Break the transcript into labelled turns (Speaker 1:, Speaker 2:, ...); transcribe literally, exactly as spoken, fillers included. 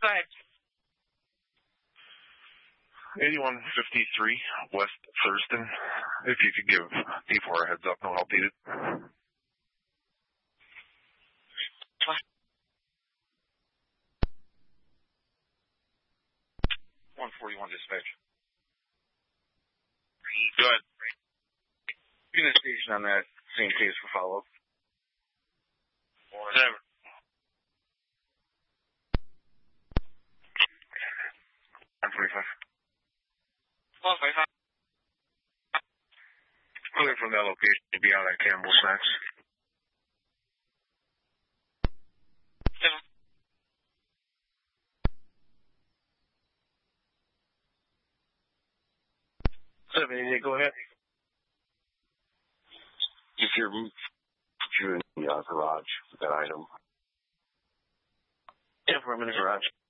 Speaker 1: go ahead.
Speaker 2: eighty-one fifty-three West Thurston. If you could give D four a heads up, no help needed.
Speaker 3: one forty-one dispatch.
Speaker 2: Good.
Speaker 3: Unit station on that same case for follow-up.
Speaker 2: Seven. one forty-five.
Speaker 1: one forty-five.
Speaker 2: Clear from that location to be out at Campbell Snacks.
Speaker 1: Seven.
Speaker 2: Seven, eight, go ahead.
Speaker 4: If you're, if you're in the uh, garage with that item.
Speaker 2: Yeah, we're in the garage.